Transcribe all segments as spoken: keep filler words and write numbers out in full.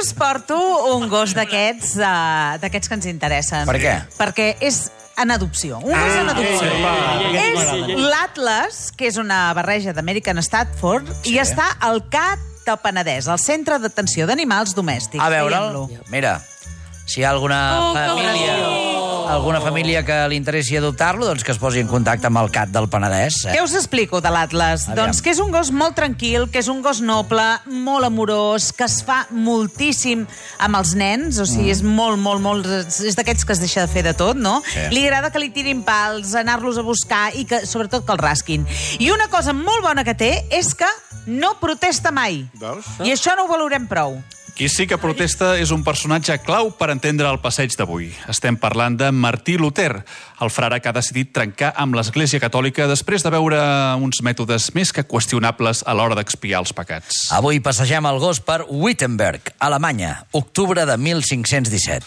us porto un gos d'aquests uh, d'aquests que ens interessen. Per què? Perquè és en adopció. Un gos en adopció. És l'Atlas, que és una barreja d'American Stafford, i està al C A T del Penedès, al Centre d'Atenció d'Animals Domèstics. A veure'l. Mira, si hi ha alguna família... alguna família que li interessi adoptar-lo, doncs que es posi en contacte amb el C A T del Penedès. Eh? Què us explico de l'Atlas? Doncs que és un gos molt tranquil, que és un gos noble, molt amorós, que es fa moltíssim amb els nens, o sigui, mm. és molt, molt, molt... És d'aquests que es deixa de fer de tot, no? Sí. Li agrada que li tirin pals, anar-los a buscar i que, sobretot que el rasquin. I una cosa molt bona que té és que no protesta mai. Veus? I això no ho valorem prou. Qui sí que protesta és un personatge clau per entendre el passeig d'avui. Estem parlant de Martí Luter, el frare que ha decidit trencar amb l'Església Catòlica després de veure uns mètodes més que qüestionables a l'hora d'expiar els pecats. Avui passegem el gos per Wittenberg, Alemanya, octubre de mil cinc-cents disset.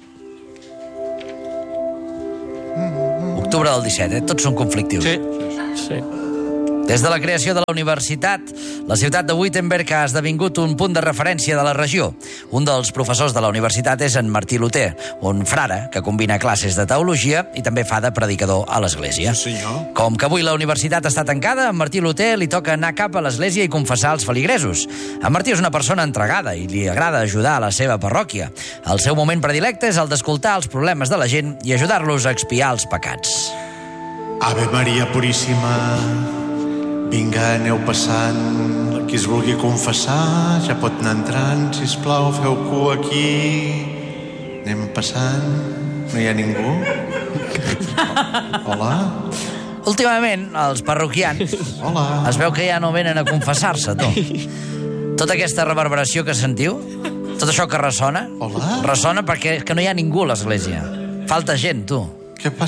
Octubre del disset, eh? Tots són conflictius. Sí, sí. Des de la creació de la universitat, la ciutat de Wittenberg ha esdevingut un punt de referència de la regió. Un dels professors de la universitat és en Martí Luter, un frare que combina classes de teologia i també fa de predicador a l'església. Sí, senyor. Com que avui la universitat està tancada, a Martí Luter li toca anar cap a l'església i confessar els feligresos. En Martí és una persona entregada i li agrada ajudar a la seva parròquia. El seu moment predilecte és el d'escoltar els problemes de la gent i ajudar-los a expiar els pecats. Ave Maria Puríssima, vinga, aneu passant. Qui es vulgui confessar ja pot anar entrant. Sisplau, feu cua aquí. Anem passant. No hi ha ningú? Hola? Últimament, els parroquians Hola. es veu que ja no venen a confessar-se, tu. Tota aquesta reverberació que sentiu, tot això que ressona, Hola? ressona perquè és que no hi ha ningú a l'església. Falta gent, tu. Què ha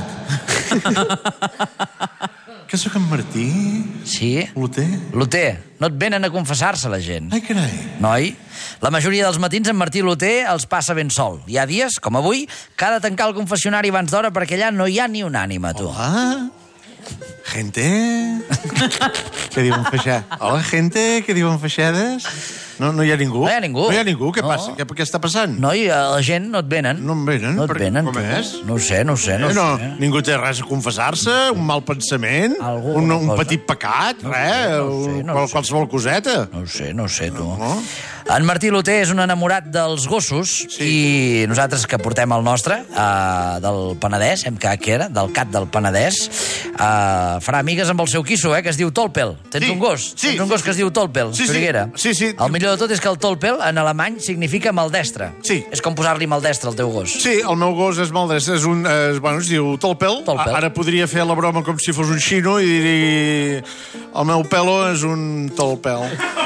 passat? Que sóc en Martí? Sí? Luter? Luter, no et venen a confessar-se la gent. Ai, carai. Noi, la majoria dels matins en Martí Luter els passa ben sol. Hi ha dies, com avui, que ha de tancar el confessionari abans d'hora perquè allà no hi ha ni un ànima, tu. Hola? Gente? Què diuen feixades? Hola, gente? Què diuen feixades? No, no hi ha ningú? No hi ha ningú. No hi ha ningú? Què No. passa? Què, què està passant? Noi, la gent no et venen. No em venen? No et Per- venen, com tu. és? No ho sé, no ho sé, no Eh, ho no, sé. ningú té res a confessar-se? Un mal pensament? Alguna un, un cosa? petit pecat? No ho Res? sé, no ho sé, un- no ho qual- sé. qualsevol coseta? No ho sé, no ho sé, tu. No? En Martí Luter és un enamorat dels gossos Sí. i nosaltres que portem el nostre, uh, del Penedès, hem quedat que era, del C A T del Penedès, uh, farà amigues amb el seu quisso, eh, que es diu Tolpel. Tens Sí, un gos? sí, Tens un sí, gos que es diu Tolpel, Sí, sí, Xuriguera? sí, sí. El millor de tot és que el Tolpel, en alemany, significa maldestre. Sí. És com posar-li maldestre al teu gos. Sí, el meu gos és maldres, és un, és, bueno, es diu Tolpel. Tolpel. A- Ara podria fer la broma com si fos un xino i dir el meu pelo és un Tolpel.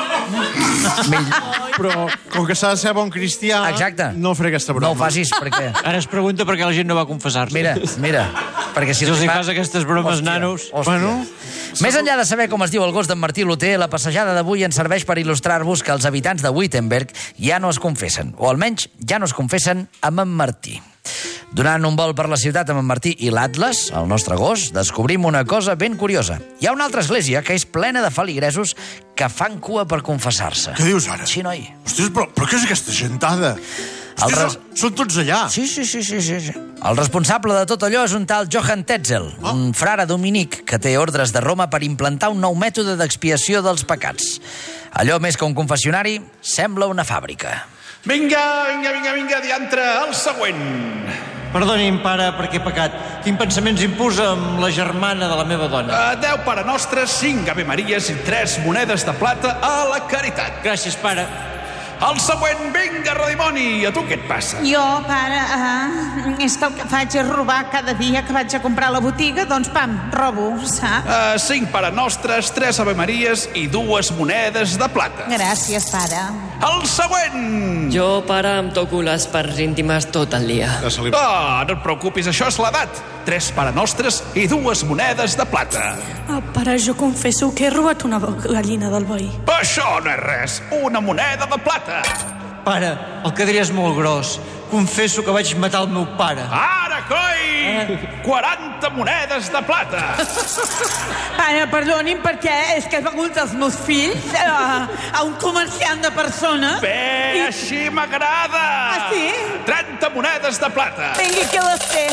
Però com que s'ha de ser bon cristià, Exacte. no faré aquesta broma. No ho facis, perquè... Ara es pregunta per què la gent no va confessar-se. Mira, mira, perquè si... Si els hi fa- fas aquestes bromes, Hòstia, nanos... hòstia. Bueno, Més enllà de saber com es diu el gos d'en Martí Luter, la passejada d'avui ens serveix per il·lustrar-vos que els habitants de Wittenberg ja no es confessen, o almenys ja no es confessen amb en Martí. Durant un vol per la ciutat amb en Martí i l'Atlas, el nostre gos, descobrim una cosa ben curiosa. Hi ha una altra església que és plena de feligresos que fan cua per confessar-se. què dius ara? Sí, noi? Ostres, però, però què és aquesta gentada? Hòstia, res- són, són tots allà. Sí, sí, sí, sí, sí, sí. El responsable de tot allò és un tal Johann Tetzel, Oh. un frare dominic que té ordres de Roma per implantar un nou mètode d'expiació dels pecats. Allò més que un confessionari sembla una fàbrica. Vinga, vinga, vinga, vinga, diantre, el següent. Perdoni'm, pare, perquè he pecat. Tinc pensaments impurs amb la germana de la meva dona. Uh, deu Pare Nostres, cinc Ave Maries i tres monedes de plata a la caritat. Gràcies, pare. El següent, vinga, redimoni, a tu què et passa? Jo, pare, uh, és que el que faig és robar cada dia que vaig a comprar a la botiga, doncs, pam, robo, saps? Uh, cinc Pare Nostres, tres Ave Maries i dues monedes de plata. Gràcies, pare. El següent! Jo, pare, em toco les parts íntimes tot el dia. Ah, no et preocupis, això és l'edat. Tres Pare Nostres i dues monedes de plata. Ah, pare, jo confesso que he robat una gallina del veí. Això no és res, una moneda de plata. Pare, el cadire és molt gros. Confesso que vaig matar el meu pare. Ara coi! quaranta monedes de plata! Ara, perdonin, perquè és que he begut els meus fills a, a un comerciant de persones. Bé, així m'agrada! Ah, sí? trenta monedes de plata! Vingui, que les té.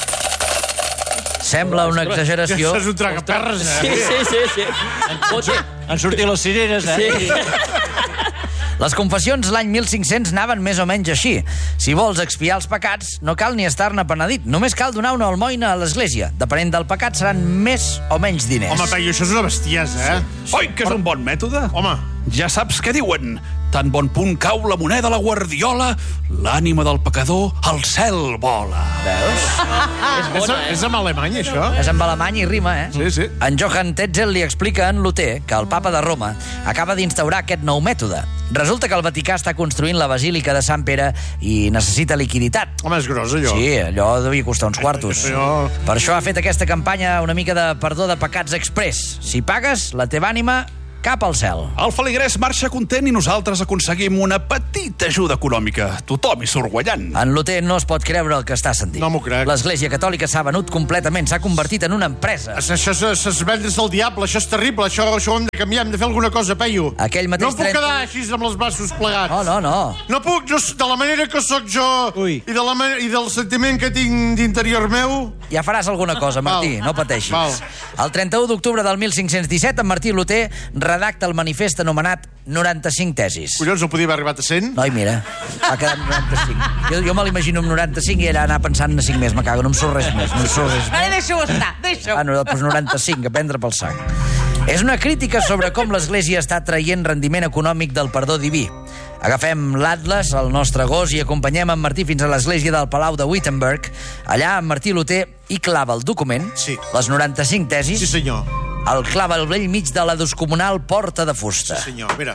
Sembla una exageració. Això és un tragaperres, eh? Sí, sí, sí, sí. Han, han sortit les cireres, eh? Sí. Les confessions l'any mil cinc-cents anaven més o menys així. Si vols expiar els pecats, no cal ni estar-ne penedit. Només cal donar una almoina a l'església. Depenent del pecat, seran més o menys diners. Home, Peyu, això és una bestiesa, eh? Oi, que és un bon mètode? Home. Ja saps què diuen. Tan bon punt cau la moneda a la guardiola, l'ànima del pecador al cel vola. Veus? És bona, eh? És amb alemany, això? És amb alemany i rima, eh? Sí, sí. En Johann Tetzel li explica a en Luter que el papa de Roma acaba d'instaurar aquest nou mètode. Resulta que el Vaticà està construint la Basílica de Sant Pere i necessita liquiditat. Home, és gros, allò. Sí, allò devia costar uns quartos. Però- Per això ha fet aquesta campanya una mica de perdó de pecats express. Si pagues, la teva ànima cap al cel. El feligrès marxa content i nosaltres aconseguim una petita ajuda econòmica. Tothom hi surt guanyant. En Luter no es pot creure el que està sentint. No m'ho crec. L'Església Catòlica s'ha venut completament, s'ha convertit en una empresa. Això es ven des del diable, això és terrible, això, això ho hem de canviar, hem de fer alguna cosa, Peyu. Aquell mateix No em puc trenta quedar així amb els braços plegats. No, no, no. No puc, jo, de la manera que sóc jo Ui. i, de la, ma- i del sentiment que tinc d'interior meu... Ja faràs alguna cosa, Martí, Val. no pateixis. Val. El trenta-u d'octubre del mil cinc-cents disset, en Martí Luter redacta el manifest anomenat noranta-cinc tesis. Collons, no podia haver arribat a cent? Noi, mira, va quedar amb noranta-cinc. Jo, jo me l'imagino amb noranta-cinc i ella anar pensant en cinc més. Me cago, no em surt res més, no em surt res més. Ara deixa-ho estar, deixa-ho. Ah, no, doncs noranta-cinc, a prendre pel sac. És una crítica sobre com l'Església està traient rendiment econòmic del perdó diví. Agafem l'Atlas, el nostre gos, i acompanyem en Martí fins a l'església del Palau de Wittenberg. Allà, en Martí Luter hi clava el document, Sí. les noranta-cinc tesis, Sí, senyor. el clava al vell mig de la descomunal porta de fusta. Sí, senyor, mira.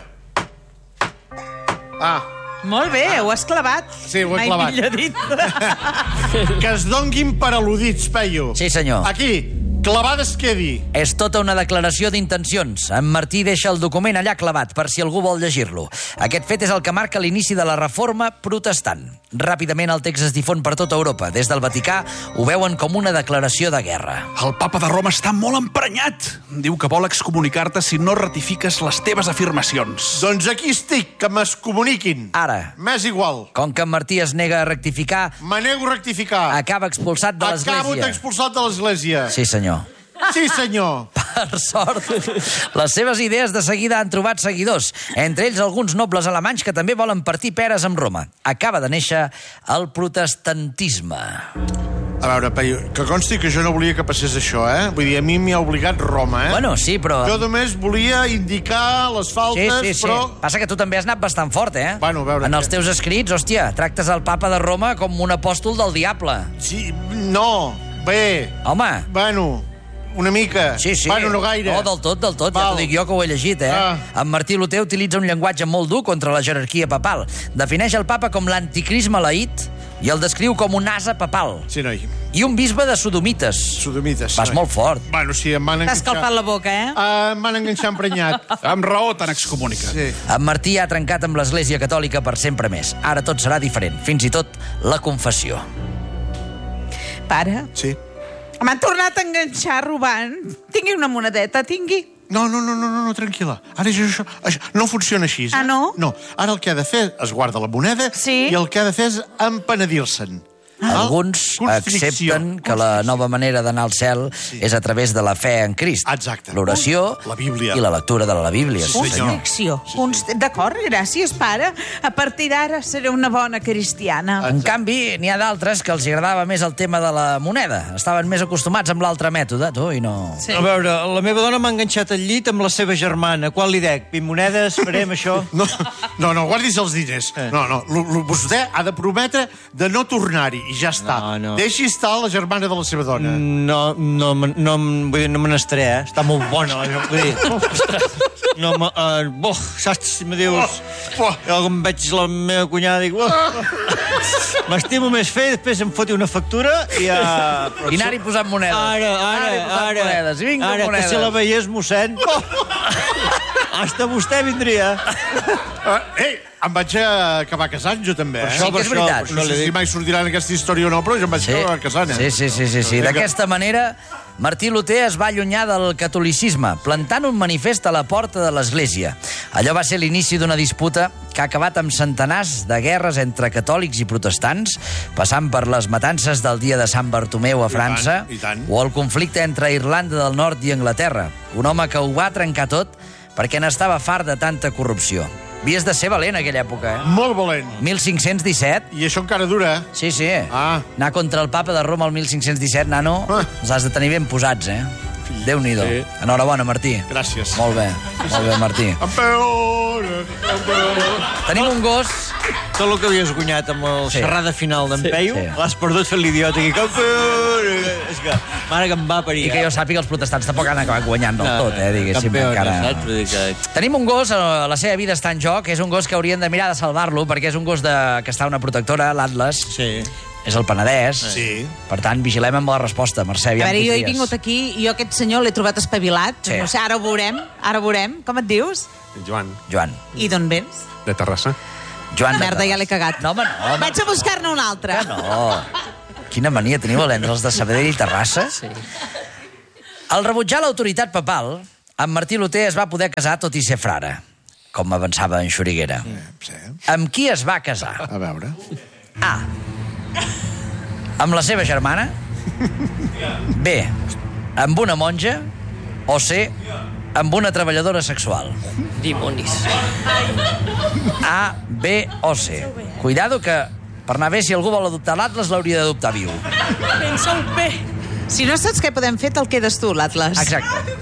Ah, Molt bé, ho has clavat. Sí, ho he Mai clavat. millor dit. que es donguin per al·ludits, Peyu. Sí, senyor. Aquí, clavades quedi. És tota una declaració d'intencions. En Martí deixa el document allà clavat, per si algú vol llegir-lo. Aquest fet és el que marca l'inici de la reforma protestant. Ràpidament el text es difon per tota Europa. Des del Vaticà ho veuen com una declaració de guerra. El papa de Roma està molt emprenyat. Diu que vol excomunicar-te si no ratifiques les teves afirmacions. Doncs aquí estic, que m'excomuniquin. Ara, M'és igual. com que en Martí es nega a rectificar, Me nego a rectificar. acaba expulsat de Acabo l'església. expulsat de l'església. Sí, senyor. Sí, senyor. Per sort, les seves idees de seguida han trobat seguidors, entre ells alguns nobles alemanys que també volen partir peres amb Roma. Acaba de néixer el protestantisme. A veure, Peyu, que consti que jo no volia que passés això, eh? Vull dir, a mi m'hi ha obligat Roma, eh? Bueno, sí, però... Jo només volia indicar les Sí, faltes, sí, sí. però... Passa que tu també has anat bastant fort, eh? Bueno, a veure, en els què? teus escrits, hòstia, tractes el papa de Roma com un apòstol del diable. Sí, no, bé, Home, bueno, una mica. sí, sí. Bueno, no gaire. No, del tot, del tot, ja Val. t'ho dic jo que ho he llegit, eh? Ah. En Martí Luter utilitza un llenguatge molt dur contra la jerarquia papal. Defineix el papa com l'anticris maleït i el descriu com un ase papal. Sí, noi, I un bisbe de sodomites. sodomites. Vas noi. molt fort. Bueno, sí, em van T'has enganxar... calfat la boca, eh? Uh, em van enganxar emprenyat. Amb raó t'han excomunicat. Sí. En Martí ha trencat amb l'Església Catòlica per sempre més. Ara tot serà diferent, fins i tot la confessió. Pare, Sí. m'han tornat a enganxar robant. Tingui una monedeta, tingui. No, no, no, no, no, no tranquil·la. Ara això, això, això no funciona així. Ah, no? No, ara el que ha de fer és guardar la moneda Sí. i el que ha de fer és empenedir-se'n. Alguns Constricció. accepten que la nova manera d'anar al cel és a través de la fe en Crist. Exacte. L'oració La Bíblia. i la lectura de la Bíblia. Sí, Sí, senyor. Constricció. Const... D'acord, gràcies, pare. A partir d'ara seré una bona cristiana. En canvi, n'hi ha d'altres que els agradava més el tema de la moneda. Estaven més acostumats amb l'altre mètode, tu, i no... Sí. A veure, la meva dona m'ha enganxat al llit amb la seva germana. Quan li dec? vint monedes, farem això? No, no, no, guardis els diners. Eh. No, no, l- l- vostè ha de prometre de no tornar-hi i ja està. No, no. Deixi estar la germana de la seva dona. No, no, no, no, vull dir, no me n'estaré, eh? Està molt bona, la vull dir... No, me, uh, boh, saps si me dius... Oh, oh. Jo com veig la meva cunyada dic... Oh, m'estimo més fer, després em foti una factura i ja... I anar-hi posant monedes. Ara, ara, Anar-hi posant ara, monedes. Vinga, ara, monedes. que si la veiés, mossèn... Hasta vostè vindria. Uh, ei, em vaig acabar casant, jo també, eh? Sí que és veritat. No sé si mai sortirà en aquesta història o no, però jo em vaig Sí, acabar casant, eh? sí, sí, sí, sí, sí. D'aquesta manera, Martí Luter es va allunyar del catolicisme, plantant un manifest a la porta de l'església. Allò va ser l'inici d'una disputa que ha acabat amb centenars de guerres entre catòlics i protestants, passant per les matances del dia de Sant Bartomeu a França, I tant, i tant. o el conflicte entre Irlanda del Nord i Anglaterra. Un home que ho va trencar tot perquè n'estava fart de tanta corrupció. Havies de ser valent, aquella època, eh? Molt valent. mil cinc-cents disset. I això encara dura, eh? Sí, sí. Ah. Anar contra el papa de Roma el mil cinc-cents disset, nano, Ah. els has de tenir ben posats, eh? Déu-n'hi-do. Sí. Enhorabona, Martí. Gràcies. Molt bé, molt bé, Martí. Campeona, campeona. Tenim un gos... Tot el que havies guanyat amb el Sí. xerrada final d'en Sí. Peyu, Sí. l'has perdut fent l'idiota aquí. Campeona! És que, mare que em va parir. I que jo sàpiga, els protestants tampoc han acabat guanyant del tot, eh, diguéssim. Campeona, encara... saps? Vull dir que... Tenim un gos, eh, la seva vida està en joc, és un gos que haurien de mirar de salvar-lo, perquè és un gos de... que està a una protectora, l'Atlas, Sí. és el Penedès. Sí. Per tant, vigilem amb la resposta, Mercè. A aviam veure, qui jo he tries. vingut aquí i jo aquest senyor l'he trobat espavilat. Sí. No sé, ara ho veurem, ara ho veurem. Com et dius? Joan, Joan. I d'on vens? de Terrassa. Joan. Merda, ja l'he cagat. No, home, no. Home. Vaig a buscar-ne un altre. Que no. Quina mania teniu, Valens, els de Sabadell i Terrassa? Sí. Al rebutjar l'autoritat papal, en Martí Luter es va poder casar tot i ser frare, com avançava en Xuriguera. Sí. Amb qui es va casar? A veure. A. Amb la seva germana. B. Amb una monja. O C. Amb una treballadora sexual. Dimonis. A, B o C. Cuidado que, per anar bé, si algú vol adoptar l'Atlas, l'hauria d'adoptar viu. Pensa-ho bé. Si no saps què podem fer, te'l quedes tu, l'Atlas. Exacte.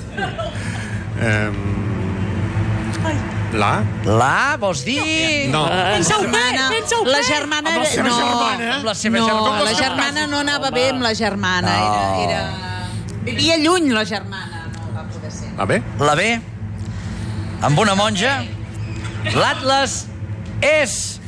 La? La, vols dir? No. Pensa-ho bé, Germana, pensa-ho la bé. germana... Amb la seva no, germana? Amb la seva no, germana. la germana no anava bé amb la germana. No. Era, era... Vivia lluny, la germana. No va poder ser. La B? La B, amb una monja. L'Atlas és